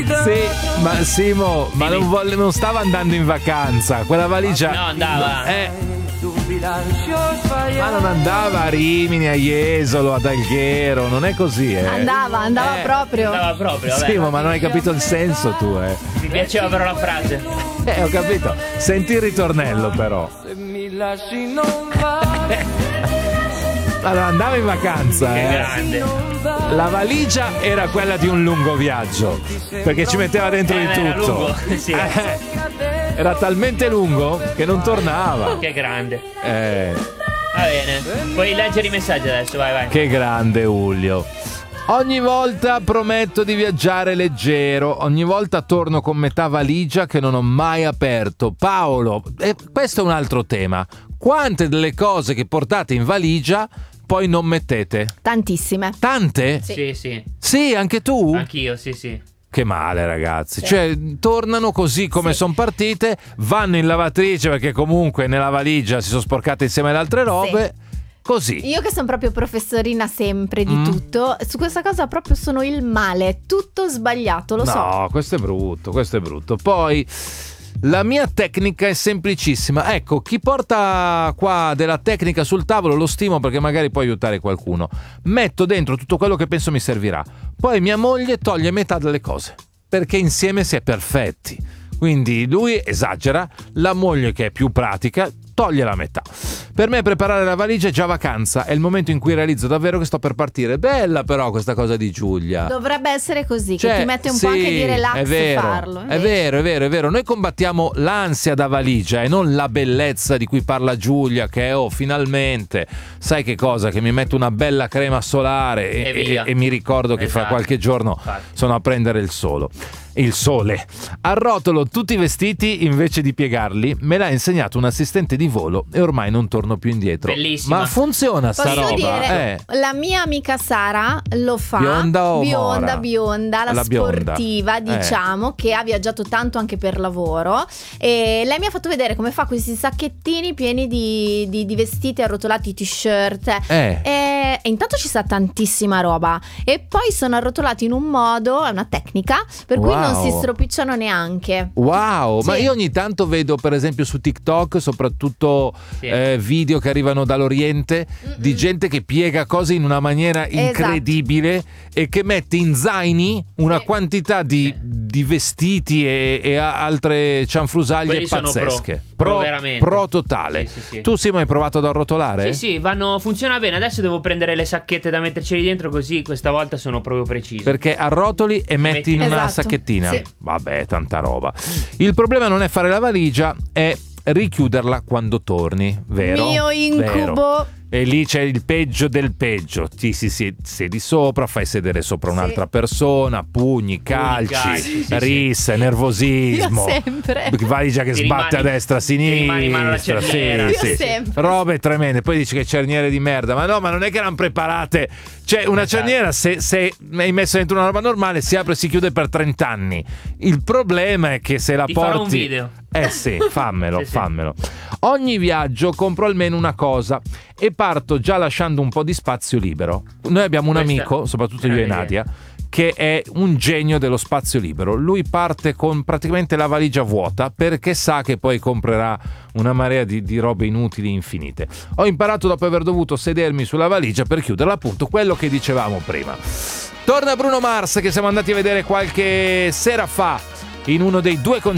Sì, ma Simo, ma non stava andando in vacanza, quella valigia. No, andava. Ma non andava a Rimini, a Jesolo, ad Alghero, non è così, Andava proprio. Andava proprio, vabbè. Simo, ma non hai capito il senso tu, Mi piaceva però la frase. ho capito. Senti il ritornello però. Allora, andava in vacanza, Che grande. La valigia era quella di un lungo viaggio, perché ci metteva dentro di Era tutto. lungo, sì. Era talmente lungo che non tornava. Che grande. Va bene. Puoi leggere i messaggi adesso, vai. Che grande Julio. Ogni volta prometto di viaggiare leggero, ogni volta torno con metà valigia che non ho mai aperto. Paolo, questo è un altro tema. Quante delle cose che portate in valigia poi non mettete? Tantissime. Tante? Sì. Sì, anche tu? Anch'io, sì. Che male, ragazzi. Cioè, tornano così come sono partite, vanno in lavatrice perché comunque nella valigia si sono sporcate insieme alle altre robe. Così. Io che sono proprio professorina sempre di tutto, su questa cosa proprio sono il male, tutto sbagliato, lo so. No, questo è brutto. Poi la mia tecnica è semplicissima. Ecco, chi porta qua della tecnica sul tavolo lo stimo perché magari può aiutare qualcuno. Metto dentro tutto quello che penso mi servirà. Poi mia moglie toglie metà delle cose perché insieme si è perfetti. Quindi lui esagera, la moglie che è più pratica toglie la metà. Per me preparare la valigia è già vacanza, è il momento in cui realizzo davvero che sto per partire. Bella però questa cosa di Giulia. Dovrebbe essere così, che ti mette un po' anche di relax è vero, farlo. È vero. Noi combattiamo l'ansia da valigia e non la bellezza di cui parla Giulia, che è finalmente, sai che cosa? Che mi metto una bella crema solare e mi ricordo che fra qualche giorno sono a prendere il sole. Arrotolo tutti i vestiti invece di piegarli. Me l'ha insegnato un assistente di volo e ormai non torno più indietro. Bellissima. Ma funziona sta Posso roba? dire, la mia amica Sara lo fa. Bionda o mora? Bionda, la sportiva, diciamo, che ha viaggiato tanto anche per lavoro. E lei mi ha fatto vedere come fa questi sacchettini pieni di vestiti arrotolati, t-shirt. E intanto ci sta tantissima roba. E poi sono arrotolati in un modo, è una tecnica, per cui non si stropicciano neanche. Wow, ma io ogni tanto vedo per esempio su TikTok soprattutto video che arrivano dall'Oriente di gente che piega cose in una maniera incredibile e che mette in zaini una quantità di vestiti e altre cianfrusaglie quelli pazzesche. Veramente. Pro totale. Sì. Tu Simo hai provato ad arrotolare? Sì, funziona bene. Adesso devo prendere le sacchette da metterci dentro, così questa volta sono proprio preciso. Perché arrotoli e metti in una sacchettina. Sì. Vabbè, tanta roba. Il problema non è fare la valigia, è richiuderla quando torni, vero? Mio incubo. Vero. E lì c'è il peggio del peggio. Ti siedi sopra, fai sedere sopra un'altra persona, pugni, calci, rissa, nervosismo. Io sempre. Valigia che sbatte a destra, a sinistra. rimani in mano alla cerniera. Io sempre. Robe tremende. Poi dici che cerniere di merda. Ma no, ma non è che erano preparate. Cioè, una cerniera, se hai messo dentro una roba normale, si apre e si chiude per 30 anni. Il problema è che se la Ti porti. farò un video. Sì, fammelo. Ogni viaggio compro almeno una cosa e parto già lasciando un po' di spazio libero. Noi abbiamo un amico, soprattutto io e Nadia, che è un genio dello spazio libero. Lui parte con praticamente la valigia vuota perché sa che poi comprerà una marea di robe inutili infinite. Ho imparato dopo aver dovuto sedermi sulla valigia per chiuderla, appunto quello che dicevamo prima. Torna Bruno Mars, che siamo andati a vedere qualche sera fa in uno dei 2 concerti